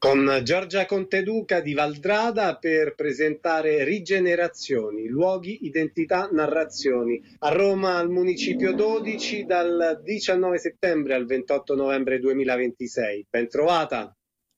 con Giorgia Conteduca di Valdrada per presentare Rigenerazioni, luoghi, identità, narrazioni. A Roma al Municipio 12 dal 19 settembre al 28 novembre 2026. Ben trovata!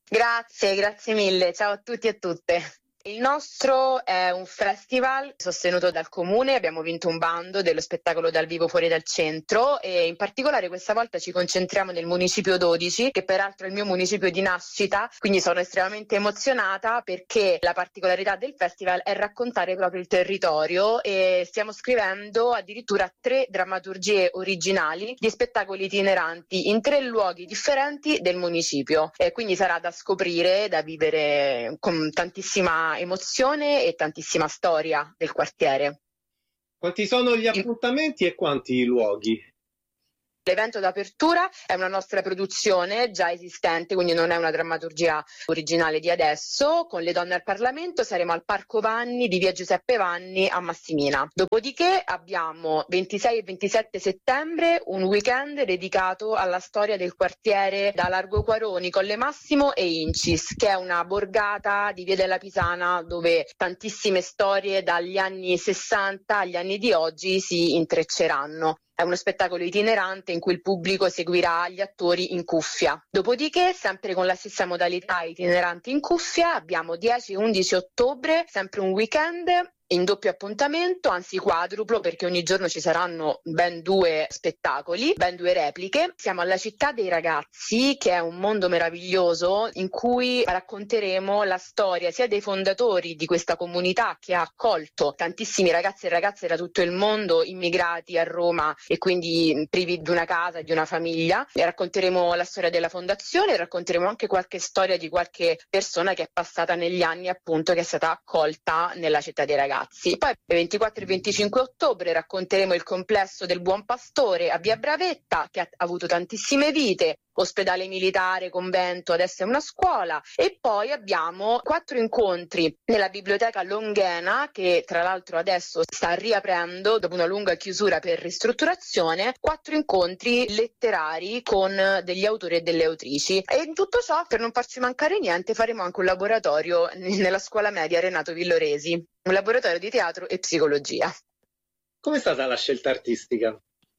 Grazie mille, ciao a tutti e a tutte. Il nostro è un festival sostenuto dal comune, abbiamo vinto un bando dello spettacolo dal vivo fuori dal centro e in particolare questa volta ci concentriamo nel municipio 12, che peraltro è il mio municipio di nascita, quindi sono estremamente emozionata perché la particolarità del festival è raccontare proprio il territorio e stiamo scrivendo addirittura 3 drammaturgie originali di spettacoli itineranti in 3 luoghi differenti del municipio, e quindi sarà da scoprire, da vivere con tantissima emozione e tantissima storia del quartiere. Quanti sono gli appuntamenti e quanti i luoghi? L'evento d'apertura è una nostra produzione già esistente, quindi non è una drammaturgia originale di adesso. Con Le Donne al Parlamento saremo al Parco Vanni di via Giuseppe Vanni a Massimina. Dopodiché abbiamo 26 e 27 settembre un weekend dedicato alla storia del quartiere da Largo Quaroni, Colle Massimo e Incis, che è una borgata di via della Pisana dove tantissime storie dagli anni 60 agli anni di oggi si intrecceranno. È uno spettacolo itinerante in cui il pubblico seguirà gli attori in cuffia. Dopodiché, sempre con la stessa modalità itinerante in cuffia, abbiamo 10 e 11 ottobre, sempre un weekend in doppio appuntamento, anzi quadruplo, perché ogni giorno ci saranno ben 2 spettacoli, ben 2 repliche. Siamo alla Città dei Ragazzi, che è un mondo meraviglioso in cui racconteremo la storia sia dei fondatori di questa comunità che ha accolto tantissimi ragazzi e ragazze da tutto il mondo immigrati a Roma e quindi privi di una casa e di una famiglia. E racconteremo la storia della fondazione, racconteremo anche qualche storia di qualche persona che è passata negli anni, appunto, che è stata accolta nella Città dei Ragazzi. Poi il 24 e 25 ottobre racconteremo il complesso del Buon Pastore a Via Bravetta, che ha avuto tantissime vite, ospedale militare, convento, adesso è una scuola. E poi abbiamo 4 incontri nella biblioteca Longhena, che tra l'altro adesso sta riaprendo dopo una lunga chiusura per ristrutturazione, 4 incontri letterari con degli autori e delle autrici. E in tutto ciò, per non farci mancare niente, faremo anche un laboratorio nella scuola media Renato Villoresi, un laboratorio di teatro e psicologia. Com'è stata la scelta artistica?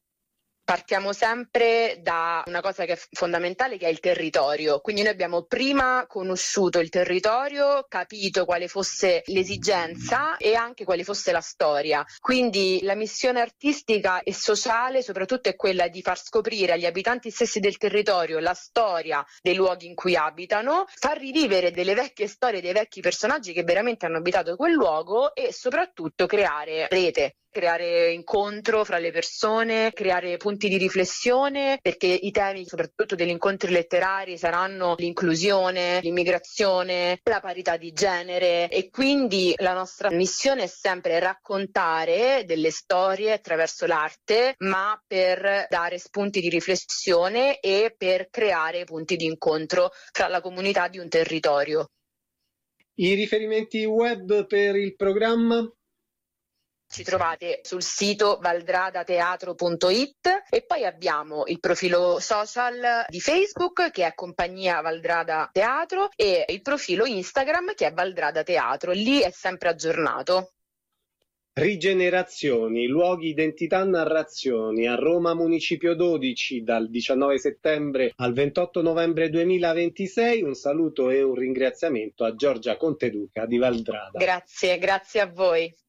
Partiamo sempre da una cosa che è fondamentale, che è il territorio. Quindi noi abbiamo prima conosciuto il territorio, capito quale fosse l'esigenza e anche quale fosse la storia. Quindi la missione artistica e sociale soprattutto è quella di far scoprire agli abitanti stessi del territorio la storia dei luoghi in cui abitano, far rivivere delle vecchie storie, dei vecchi personaggi che veramente hanno abitato quel luogo e soprattutto creare rete. Creare incontro fra le persone, creare punti di riflessione, perché i temi soprattutto degli incontri letterari saranno l'inclusione, l'immigrazione, la parità di genere, e quindi la nostra missione è sempre raccontare delle storie attraverso l'arte, ma per dare spunti di riflessione e per creare punti di incontro fra la comunità di un territorio. I riferimenti web per il programma? Ci trovate sul sito valdradateatro.it e poi abbiamo il profilo social di Facebook che è Compagnia Valdrada Teatro e il profilo Instagram che è Valdrada Teatro. Lì è sempre aggiornato. Rigenerazioni, luoghi, identità, narrazioni a Roma Municipio 12 dal 19 settembre al 28 novembre 2026. Un saluto e un ringraziamento a Giorgia Conteduca di Valdrada. Grazie a voi.